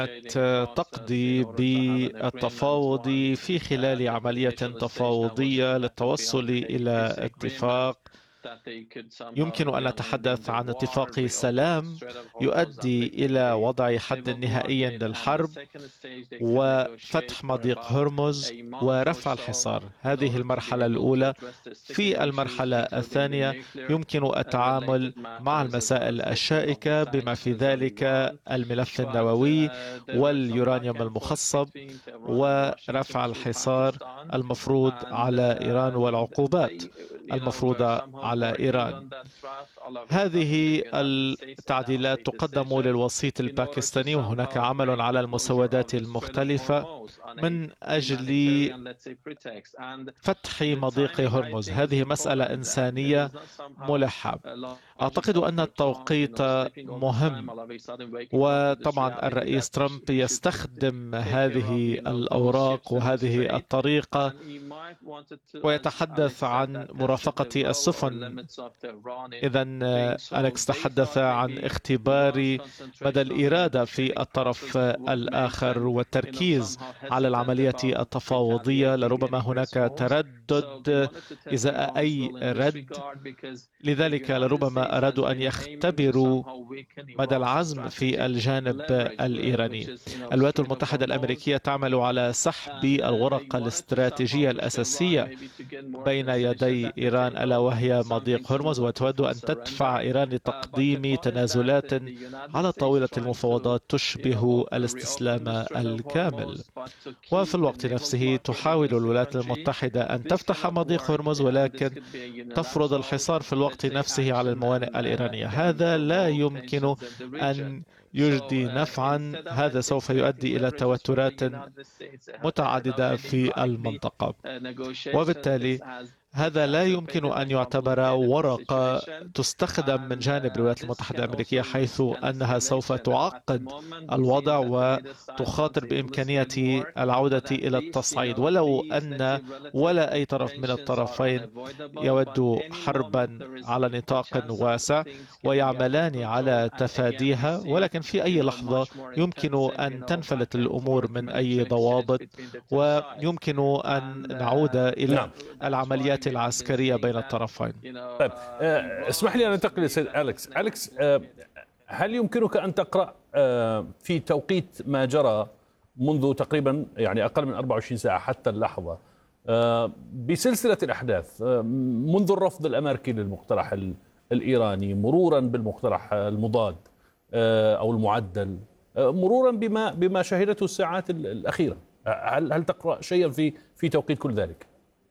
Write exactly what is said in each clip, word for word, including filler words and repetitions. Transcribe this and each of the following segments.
تقضي بالتفاوض في خلال عملية تفاوضية للتوصل إلى اتفاق. يمكن أن نتحدث عن اتفاق سلام يؤدي إلى وضع حد نهائي للحرب وفتح مضيق هرمز ورفع الحصار. هذه المرحلة الأولى. في المرحلة الثانية يمكن التعامل مع المسائل الشائكة بما في ذلك الملف النووي واليورانيوم المخصب ورفع الحصار المفروض على إيران والعقوبات المفروضة على إيران. هذه التعديلات تقدم للوسيط الباكستاني، وهناك عمل على المسودات المختلفة من أجل فتح مضيق هرمز. هذه مسألة إنسانية ملحة. أعتقد أن التوقيت مهم، وطبعا الرئيس ترامب يستخدم هذه الأوراق وهذه الطريقة ويتحدث عن مرافقة السفن. إذا أليكس تحدث عن اختبار مدى الإرادة في الطرف الآخر والتركيز على العملية التفاوضية. لربما هناك تردد إزاء أي رد، لذلك لربما أرادوا أن يختبروا مدى العزم في الجانب الإيراني. الولايات المتحدة الأمريكية تعمل على سحب الورقة الاستراتيجية الأساسية بين يدي إيران، ألا وهي مضيق هرمز، وتود أن تدفع إيران لتقديم تنازلات على طاولة المفاوضات تشبه الاستسلام الكامل. وفي الوقت نفسه تحاول الولايات المتحدة أن تفتح مضيق هرمز، ولكن تفرض الحصار في الوقت نفسه على الموانئ الإيرانية. هذا لا يمكن أن يجدي نفعا. هذا سوف يؤدي إلى توترات متعددة في المنطقة، وبالتالي هذا لا يمكن أن يعتبر ورقة تستخدم من جانب الولايات المتحدة الأمريكية، حيث أنها سوف تعقد الوضع وتخاطر بإمكانية العودة إلى التصعيد، ولو أن ولا أي طرف من الطرفين يود حربا على نطاق واسع ويعملان على تفاديها. ولكن في أي لحظة يمكن أن تنفلت الأمور من أي ضوابط، ويمكن أن نعود إلى العمليات العسكرية بين الطرفين. طيب اسمح لي أن أنتقل لسيد أليكس. أليكس، هل يمكنك أن تقرأ في توقيت ما جرى منذ تقريبا يعني أقل من أربع وعشرين ساعة حتى اللحظة بسلسلة الأحداث منذ الرفض الأمريكي للمقترح الإيراني، مرورا بالمقترح المضاد أو المعدل، مرورا بما بما شهدته الساعات الأخيرة؟ هل هل تقرأ شيئا في في توقيت كل ذلك؟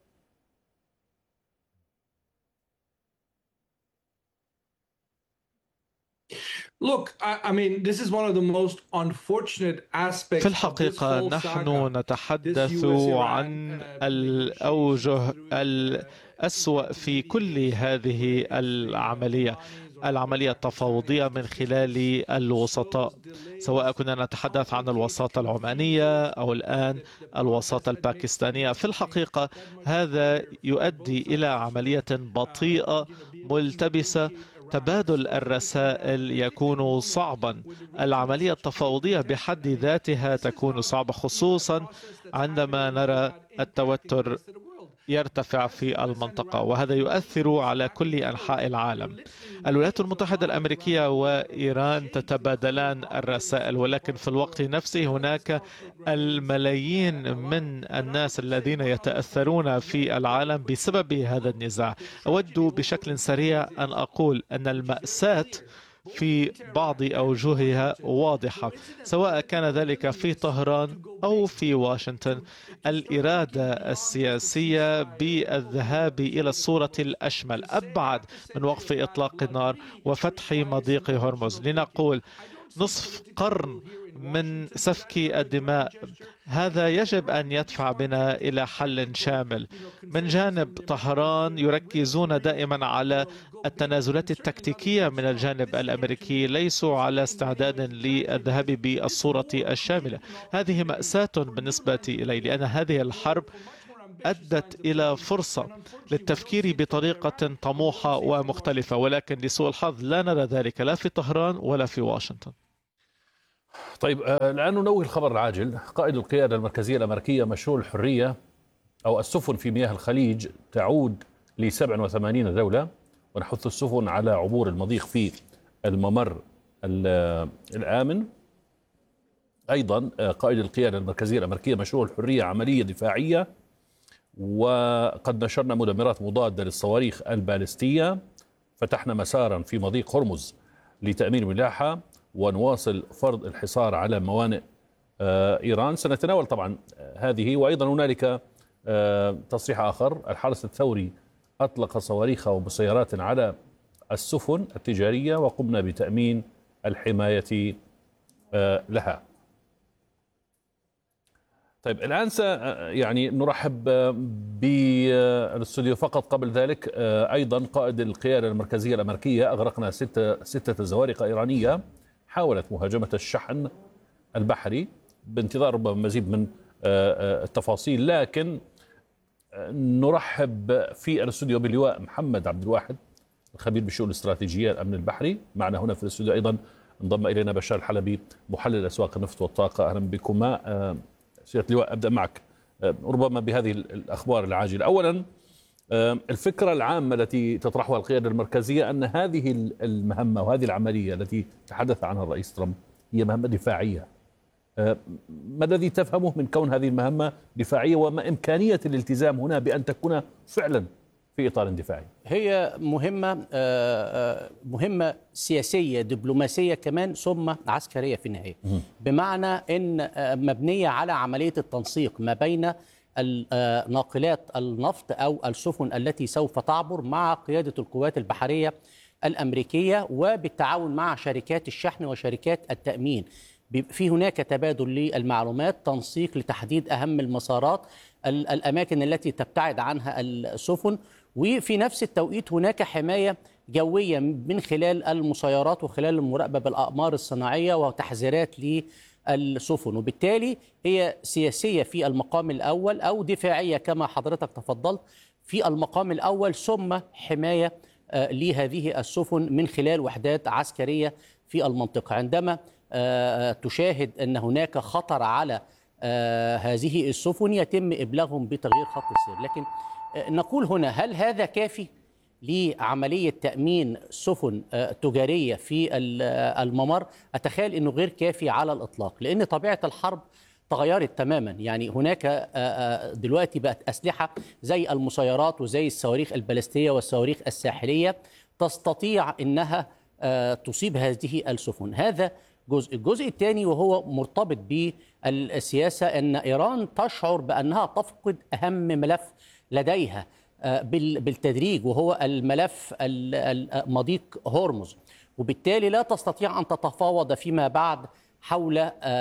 في الحقيقة نحن نتحدث عن الأوجه الأسوأ في كل هذه العملية العملية التفاوضية من خلال الوسطاء، سواء كنا نتحدث عن الوساطة العمانية أو الآن الوساطة الباكستانية. في الحقيقة هذا يؤدي إلى عملية بطيئة ملتبسة. تبادل الرسائل يكون صعبا. العملية التفاوضية بحد ذاتها تكون صعبة، خصوصا عندما نرى التوتر يرتفع في المنطقة، وهذا يؤثر على كل أنحاء العالم. الولايات المتحدة الأمريكية وإيران تتبادلان الرسائل، ولكن في الوقت نفسه هناك الملايين من الناس الذين يتأثرون في العالم بسبب هذا النزاع. أود بشكل سريع أن أقول أن المأساة في بعض أوجهها واضحة، سواء كان ذلك في طهران أو في واشنطن. الإرادة السياسية بالذهاب إلى الصورة الأشمل، أبعد من وقف إطلاق النار وفتح مضيق هرمز. لنقول نصف قرن من سفك الدماء، هذا يجب أن يدفع بنا إلى حل شامل. من جانب طهران يركزون دائما على التنازلات التكتيكية من الجانب الأمريكي، ليسوا على استعداد للذهاب بالصورة الشاملة. هذه مأساة بالنسبة إلي، لأن هذه الحرب أدت إلى فرصة للتفكير بطريقة طموحة ومختلفة، ولكن لسوء الحظ لا نرى ذلك لا في طهران ولا في واشنطن. طيب الآن ننوه الخبر العاجل. قائد القيادة المركزية الأمريكية مشروع الحرية أو السفن في مياه الخليج تعود ل سبع وثمانين دولة، ونحث السفن على عبور المضيق في الممر الآمن. أيضا قائد القيادة المركزية الأمريكية مشروع الحرية عملية دفاعية، وقد نشرنا مدمرات مضادة للصواريخ البالستية، فتحنا مسارا في مضيق هرمز لتأمين الملاحة، ونواصل فرض الحصار على موانئ إيران. سنتناول طبعا هذه، وأيضا هنالك تصريح آخر. الحرس الثوري أطلق صواريخ ومسيرات على السفن التجارية وقمنا بتأمين الحماية لها. طيب الآن س يعني نرحب بالاستوديو. فقط قبل ذلك أيضا قائد القيادة المركزية الأمريكية أغرقنا ستة, ستة زوارق إيرانية حاولت مهاجمة الشحن البحري، بانتظار ربما مزيد من التفاصيل. لكن نرحب في الاستوديو باللواء محمد عبد الواحد الخبير بالشؤون الاستراتيجية الأمن البحري. معنا هنا في الاستوديو أيضا انضم إلينا بشار الحلبي محلل أسواق النفط والطاقة. أهلا بكما. سيادة اللواء أبدأ معك ربما بهذه الأخبار العاجلة. أولا الفكرة العامة التي تطرحها القيادة المركزية أن هذه المهمة وهذه العملية التي تحدث عنها الرئيس ترامب هي مهمة دفاعية. ما الذي تفهمه من كون هذه المهمة دفاعية، وما إمكانية الالتزام هنا بأن تكون فعلا في إطار دفاعي؟ هي مهمة مهمة سياسية دبلوماسية كمان ثم عسكرية في النهاية، بمعنى أن مبنية على عملية التنسيق ما بين ناقلات النفط أو السفن التي سوف تعبر مع قيادة القوات البحرية الأمريكية، وبالتعاون مع شركات الشحن وشركات التأمين. في هناك تبادل للمعلومات، تنسيق لتحديد أهم المسارات، الأماكن التي تبتعد عنها السفن، وفي نفس التوقيت هناك حماية جوية من خلال المسيرات وخلال المراقبة بالأقمار الصناعية وتحذيرات للسفن. وبالتالي هي سياسية في المقام الأول أو دفاعية كما حضرتك تفضلت في المقام الأول، ثم حماية لهذه السفن من خلال وحدات عسكرية في المنطقة. عندما تشاهد أن هناك خطر على هذه السفن يتم إبلاغهم بتغيير خط السير. لكن نقول هنا، هل هذا كافي لعملية تأمين سفن تجارية في الممر؟ أتخيل أنه غير كافي على الإطلاق، لأن طبيعة الحرب تغيرت تماما. يعني هناك دلوقتي بقت أسلحة زي المسيرات وزي الصواريخ البالستية والصواريخ الساحلية تستطيع أنها تصيب هذه السفن. هذا جزء. الجزء الثاني وهو مرتبط بالسياسة، أن إيران تشعر بأنها تفقد أهم ملف لديها بالتدريج، وهو الملف مضيق هرمز، وبالتالي لا تستطيع أن تتفاوض فيما بعد حول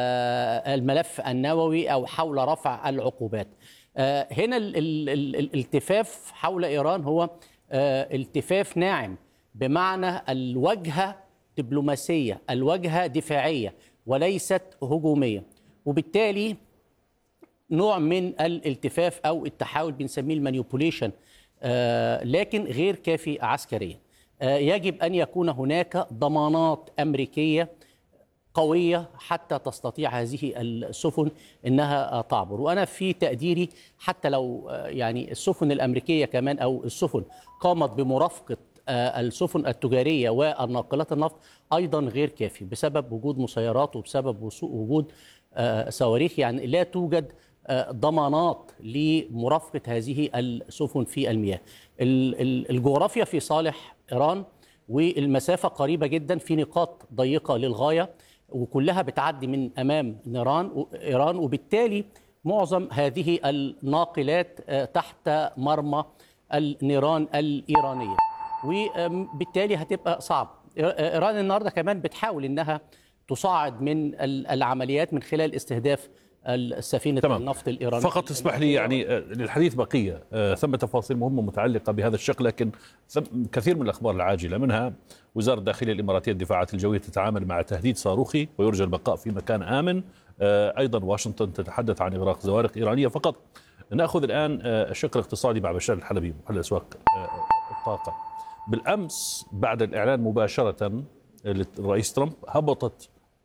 الملف النووي أو حول رفع العقوبات. هنا الالتفاف حول إيران هو التفاف ناعم، بمعنى الوجهة دبلوماسية، الوجهة دفاعية وليست هجومية، وبالتالي نوع من الالتفاف أو التحاول بنسميه المانيبوليشن، آه لكن غير كافي عسكريا. آه يجب أن يكون هناك ضمانات أمريكية قوية حتى تستطيع هذه السفن أنها تعبر. وأنا في تقديري حتى لو آه يعني السفن الأمريكية كمان أو السفن قامت بمرافقة آه السفن التجارية والناقلات النفط أيضا غير كافي، بسبب وجود مسيرات وبسبب وجود آه صواريخ. يعني لا توجد ضمانات لمرافقة هذه السفن في المياه. الجغرافيا في صالح إيران، والمسافة قريبة جدا في نقاط ضيقة للغاية، وكلها بتعدي من أمام نيران إيران، وبالتالي معظم هذه الناقلات تحت مرمى النيران الإيرانية، وبالتالي هتبقى صعب. إيران النهاردة كمان بتحاول أنها تصاعد من العمليات من خلال استهداف السفينة تمام. النفط الإيرانية. فقط اسمح لي يعني للحديث بقية، ثم تفاصيل مهمة متعلقة بهذا الشق، لكن كثير من الأخبار العاجلة منها وزارة الداخلية الإماراتية الدفاعات الجوية تتعامل مع تهديد صاروخي ويرجى البقاء في مكان آمن. أيضا واشنطن تتحدث عن إغراق زوارق إيرانية. فقط نأخذ الآن الشق الاقتصادي مع بشار الحلبي محلل أسواق الطاقة. بالأمس بعد الإعلان مباشرة للرئيس ترامب هبطت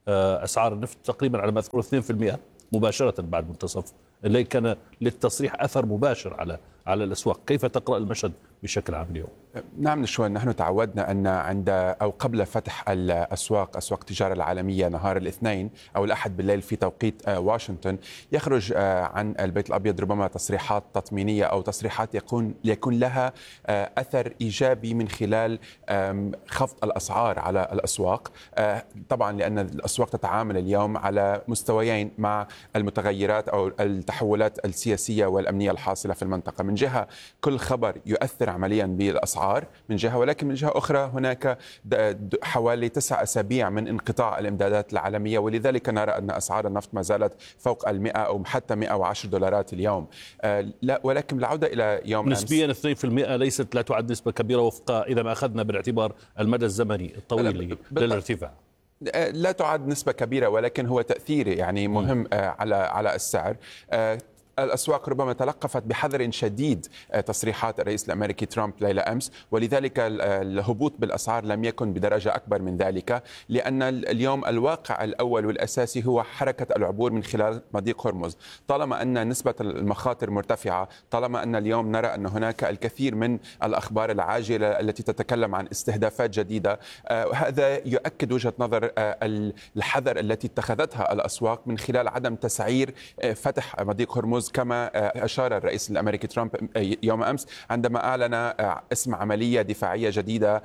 أسعار النفط تقريبا على ما أذكر اثنين بالمئة مباشرة بعد منتصف الليل، كان للتصريح أثر مباشر على على الأسواق. كيف تقرأ المشهد بشكل عام اليوم؟ نعم نشوان، نحن تعودنا أن عند أو قبل فتح الأسواق أسواق التجارة العالمية نهار الاثنين أو الأحد بالليل في توقيت واشنطن يخرج عن البيت الأبيض ربما تصريحات تطمينية أو تصريحات يكون يكون لها أثر إيجابي من خلال خفض الأسعار على الأسواق، طبعا لأن الأسواق تتعامل اليوم على مستويين مع المتغيرات أو التحولات السياسية والأمنية الحاصلة في المنطقة. من جهة كل خبر يؤثر عمليا بالأسعار من جهة، ولكن من جهة أخرى هناك حوالي تسع أسابيع من انقطاع الإمدادات العالمية، ولذلك نرى أن أسعار النفط ما زالت فوق المئة أو حتى مئة وعشر دولارات اليوم. لا ولكن العودة إلى يوم نسبيا اثنين بالمئة ليست لا تعد نسبة كبيرة وفق إذا ما أخذنا بالاعتبار المدى الزمني الطويل للارتفاع. لا تعد نسبة كبيرة، ولكن هو تأثير يعني مهم على على السعر. الأسواق ربما تلقفت بحذر شديد تصريحات الرئيس الأمريكي ترامب ليلة أمس، ولذلك الهبوط بالأسعار لم يكن بدرجة أكبر من ذلك، لأن اليوم الواقع الأول والأساسي هو حركة العبور من خلال مضيق هرمز. طالما أن نسبة المخاطر مرتفعة، طالما أن اليوم نرى أن هناك الكثير من الأخبار العاجلة التي تتكلم عن استهدافات جديدة، هذا يؤكد وجهة نظر الحذر التي اتخذتها الأسواق من خلال عدم تسعير فتح مضيق هرمز، كما أشار الرئيس الأمريكي ترامب يوم أمس عندما أعلن اسم عملية دفاعية جديدة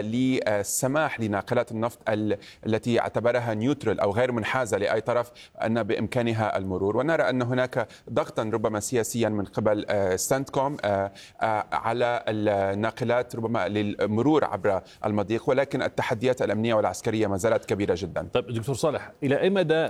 للسماح لناقلات النفط التي اعتبرها نيوترال أو غير منحازة لأي طرف أن بإمكانها المرور. ونرى أن هناك ضغطا ربما سياسيا من قبل ستاندكوم على الناقلات ربما للمرور عبر المضيق، ولكن التحديات الأمنية والعسكرية ما زالت كبيرة جدا. طيب دكتور صالح، إلى أي مدى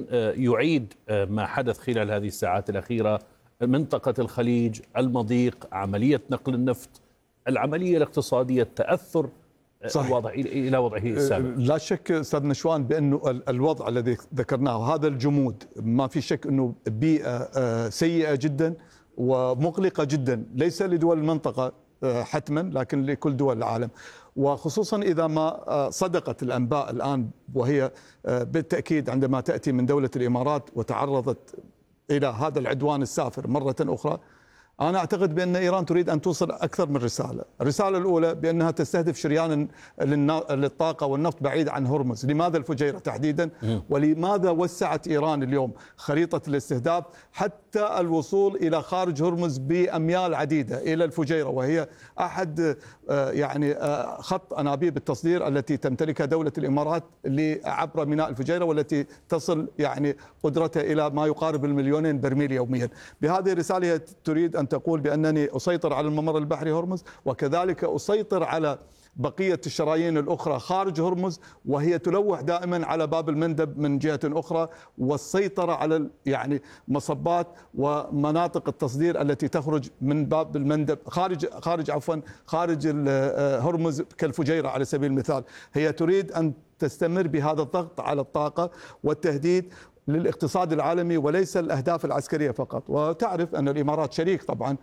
يعيد ما حدث خلال هذه الساعات الأخيرة منطقة الخليج، المضيق، عملية نقل النفط، العملية الاقتصادية، تأثر صحيح. الوضع إلى وضعه السابق؟ لا شك أستاذ نشوان بأنه الوضع الذي ذكرناه، هذا الجمود، ما في شك أنه بيئة سيئة جدا ومقلقة جدا، ليس لدول المنطقة حتما لكن لكل دول العالم، وخصوصا إذا ما صدقت الأنباء الآن، وهي بالتأكيد عندما تأتي من دولة الإمارات وتعرضت إلى هذا العدوان السافر مرة أخرى. أنا أعتقد بأن إيران تريد أن توصل أكثر من رسالة. الرسالة الأولى بأنها تستهدف شريان للطاقة والنفط بعيد عن هرمز. لماذا الفجيرة تحديدا؟ ولماذا وسعت إيران اليوم خريطة الاستهداف حتى الوصول إلى خارج هرمز بأميال عديدة إلى الفجيرة، وهي أحد يعني خط أنابيب التصدير التي تمتلكها دولة الإمارات عبر ميناء الفجيرة، والتي تصل يعني قدرتها إلى ما يقارب المليونين برميل يوميا. بهذه الرسالة تريد أن تقول بأنني أسيطر على الممر البحري هرمز، وكذلك أسيطر على بقية الشرايين الأخرى خارج هرمز، وهي تلوح دائما على باب المندب من جهة أخرى، والسيطرة على يعني مصبات ومناطق التصدير التي تخرج من باب المندب خارج خارج عفوا خارج هرمز كالفجيرة على سبيل المثال. هي تريد أن تستمر بهذا الضغط على الطاقة والتهديد للاقتصاد العالمي وليس الأهداف العسكرية فقط. وتعرف أن الإمارات شريك طبعا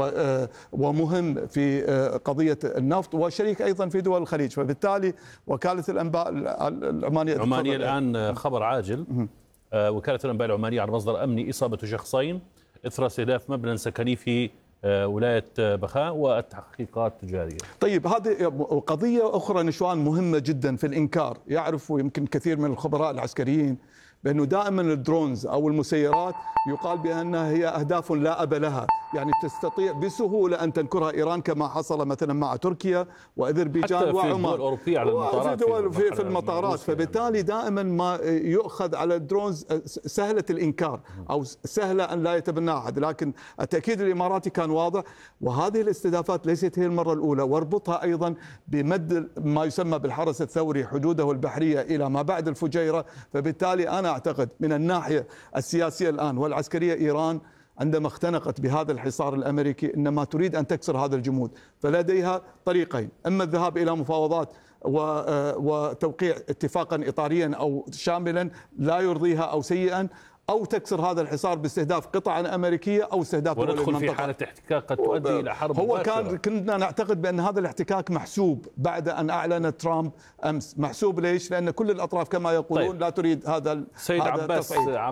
ومهم في قضية النفط، وشريك أيضا في دول الخليج، فبالتالي وكالة الأنباء العمانية العمانية الآن خبر عاجل، وكالة الأنباء العمانية عن مصدر أمني إصابة شخصين إثر استهداف مبنى سكني في ولاية بخاء والتحقيقات جارية. طيب هذه قضية أخرى نشوان مهمة جدا في الإنكار. يعرف يمكن كثير من الخبراء العسكريين بأنه دائما الدرونز أو المسيرات يقال بأنها هي أهداف لا أب لها، يعني تستطيع بسهولة أن تنكرها إيران كما حصل مثلا مع تركيا وأذربيجان وعمان، حتى في الدول الأوروبية على المطارات، في, دول في, في المطارات. فبالتالي دائما ما يؤخذ على الدرونز سهلة الإنكار أو سهلة أن لا يتبناها أحد، لكن التأكيد الإماراتي كان واضح. وهذه الاستهدافات ليست هي المرة الأولى، واربطها أيضا بمد ما يسمى بالحرس الثوري حدوده البحرية إلى ما بعد الفجيرة. فبالتالي أنا أعتقد من الناحية السياسية الآن والعسكرية، إيران عندما اختنقت بهذا الحصار الأمريكي إنما تريد أن تكسر هذا الجمود، فلديها طريقين: إما الذهاب إلى مفاوضات وتوقيع اتفاقا إطاريا أو شاملا لا يرضيها أو سيئا، أو تكسر هذا الحصار باستهداف قطع أمريكية أو استهداف دول وندخل المنطقة. في حالة احتكاك قد تؤدي إلى حرب هو مباشرة. كان كنا نعتقد بأن هذا الاحتكاك محسوب بعد أن أعلن ترامب أمس. محسوب ليش؟ لأن كل الأطراف كما يقولون طيب. لا تريد هذا سيد هذا عباس التصعيد.